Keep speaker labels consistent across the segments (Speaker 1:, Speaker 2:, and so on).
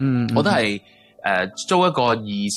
Speaker 1: 我都係租一個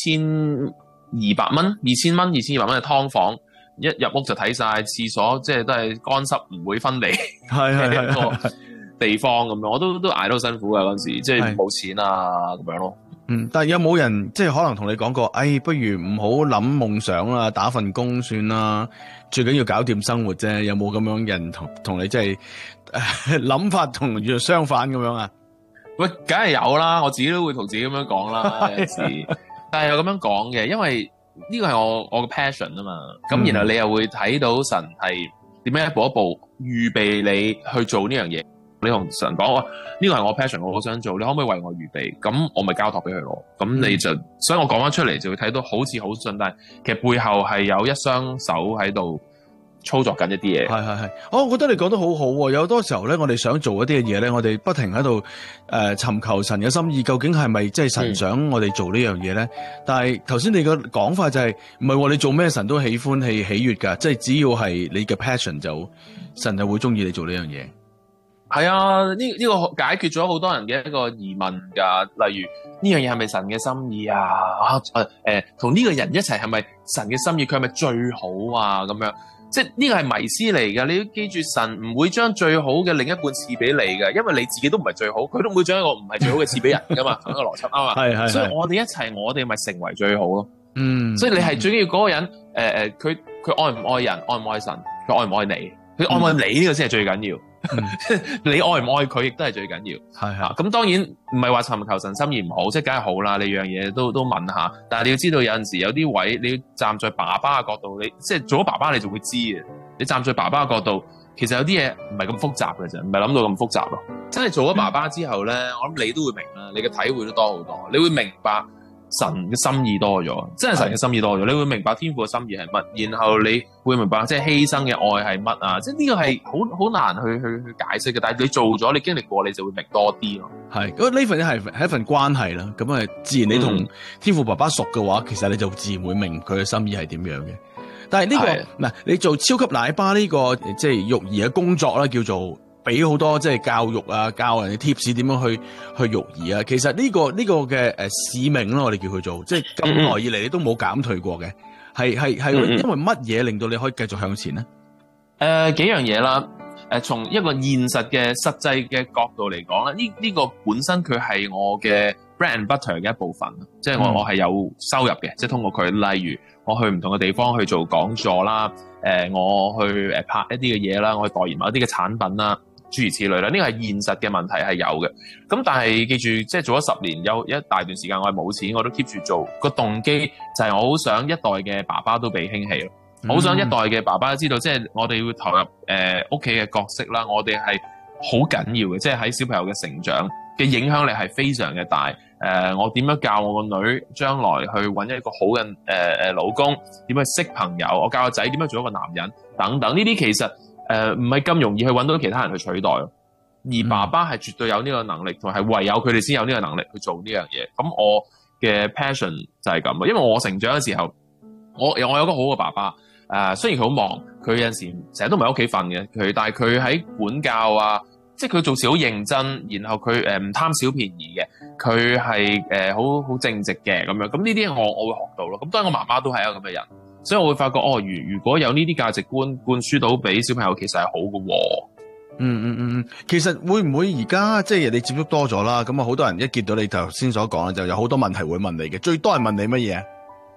Speaker 1: 2200蚊嘅劏房，一入屋就睇晒廁所，即係都係乾濕唔會分離嘅一個地方咁樣，我都捱到辛苦㗎嗰陣時，即係冇錢啊咁樣咯。
Speaker 2: 但係有冇人即係可能同你講過，不如唔好諗夢想啦，打份工算啦，最緊要搞掂生活啫。有冇咁樣人同你即係諗法同相反咁樣啊？
Speaker 1: 喂，梗係有啦，我自己都會同自己咁樣講啦，有時。但係又咁樣講嘅，因為呢個係我嘅 passion 啊嘛。咁然後你又會睇到神係點樣一步一步預備你去做呢樣嘢。你同神講話呢個係我 passion，我好想做，你可唔可以為我預備？咁我咪交託俾佢咯。咁你就，所以我講翻出嚟就會睇到好似好順，但係其實背後係有一雙手喺度操作緊一啲嘢。
Speaker 2: 係，我覺得你講得好好喎。有好多時候咧，我哋想做一啲嘅嘢咧，我哋不停喺度尋求神嘅心意，究竟係咪即係神想我哋做呢樣嘢咧？但係頭先你嘅講法就係唔係喎，你做咩神都喜歡喜悅㗎，即係只要係你嘅 passion 就神就會中意你做呢樣嘢。
Speaker 1: 係啊，呢個解決咗好多人嘅一個疑問㗎。例如呢樣嘢係咪神嘅心意啊？同呢個人一齊係咪神嘅心意？佢係咪最好啊？咁樣即係呢個係迷思嚟㗎。你要記住，神唔會將最好嘅另一半賜俾你㗎，因為你自己都唔係最好，佢都唔會將一個唔係最好嘅賜俾人㗎嘛。同一個邏輯啊嘛。係。所以我哋一齊，我哋咪成為最好咯。所以你係最緊要嗰個人，佢愛唔愛人，愛唔愛神，佢愛唔愛你，佢愛唔愛你呢個先係最緊要。你愛唔愛佢亦都係最緊要。係咁當然唔係話尋求神心意唔好，即係梗係好啦。你樣嘢都問下，但係你要知道有陣時有啲位你要站在爸爸嘅角度，你即係做咗爸爸你就會知嘅。你站在爸爸嘅角度，其實有啲嘢唔係咁複雜嘅啫，唔係諗到咁複雜咯。真係做咗爸爸之後咧，我諗你都會明啦，你嘅體會都多好多，你會明白神嘅心意多咗，真係神嘅心意多咗，你會明白天父嘅心意係乜，然後你會明白即係犧牲嘅愛係乜啊！即係呢個係好難去解釋嘅，但係你做咗，你經歷過，你就會明多啲咯。係，咁呢份係一份關係啦。咁啊，自然你同天父爸爸熟嘅話，其實你就自然會明佢嘅心意係點樣嘅。但係呢個嗱，你做超級奶爸呢個即係育兒嘅工作啦，叫做俾好多即係教育啊，教人嘅 tips 點樣去育兒啊。其實呢個嘅使命啦，我哋叫佢做，即係咁耐以嚟你都冇減退過嘅，係因為乜嘢令到你可以繼續向前咧？幾樣嘢啦。從一個現實嘅實際嘅角度嚟講咧，呢個本身佢係我嘅 bread and butter 嘅一部分，即係我係有收入嘅，即係通過佢，例如我去唔同嘅地方去做講座啦，我去拍一啲嘅嘢啦，我去代言某一啲嘅產品啦，諸如此類啦。呢個係現實嘅問題係有嘅。咁但係記住，即係做咗10年，有一大段時間我係冇錢，我都 keep 住做。個動機就係我好想一代嘅爸爸都被興起咯。好想一代嘅爸爸都知道，即係我哋要投入屋企嘅角色啦，我哋係好緊要嘅，即係喺小朋友嘅成長嘅影響力係非常嘅大。我點樣教我個女將來去揾一個好嘅老公，點樣識朋友，我教個仔點樣做一個男人等等，呢啲其實唔係咁容易去揾到其他人去取代。而爸爸係絕對有呢個能力，同埋係唯有佢哋先有呢個能力去做呢樣嘢。咁我嘅 passion 就係咁，因為我成長嘅時候，我有個好嘅爸爸。雖然佢好忙，佢有陣時成日都唔喺屋企瞓嘅，但係佢喺管教啊，即係佢做事好認真，然後佢唔貪小便宜嘅，佢係好正直嘅咁樣。咁呢啲我會學到咯。咁當然我媽媽都係一個咁嘅人，所以我會發覺如果有呢啲價值觀灌輸到俾小朋友，其實係好嘅喎。
Speaker 2: 其實會唔會而家即係你接觸多咗啦？咁啊，好多人一見到你頭先所講啦，就有好多問題會問你嘅，最多係問你乜嘢？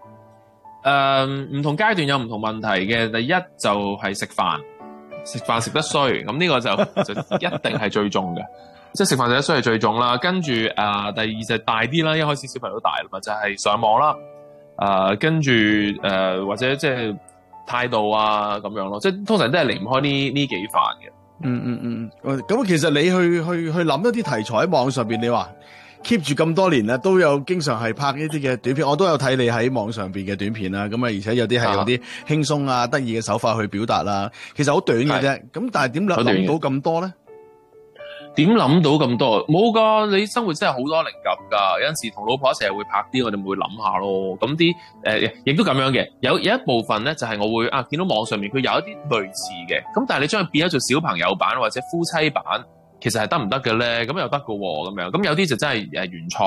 Speaker 1: 唔同階段有唔同問題嘅。第一就係食飯食得衰，咁呢個就一定係最重嘅，即係食飯食得衰係最重啦。跟住第二就係大啲啦，一開始小朋友都大啦嘛，就係上網啦。跟住或者即係態度啊咁樣咯，即係通常都係離唔開呢幾範嘅。
Speaker 2: 咁其實你去諗一啲題材喺網上邊，你話keep 住咁多年啦，都有經常係拍呢啲嘅短片，我都有睇你喺網上邊嘅短片啦。咁啊，而且有啲係用啲輕鬆啊、得意嘅手法去表達啦。其實好短嘅啫。咁但係點諗到咁多咧？
Speaker 1: 點諗到咁多？冇噶，你生活真係好多靈感噶。有陣時同老婆一齊會拍啲，我哋會諗下咯。咁啲亦都咁樣嘅。有一部分咧，就係我會見到網上面佢有一啲類似嘅。咁但係你將佢變咗做小朋友版或者夫妻版，其實係得唔得嘅咧？咁又得嘅喎，咁樣。咁有啲就真係原創。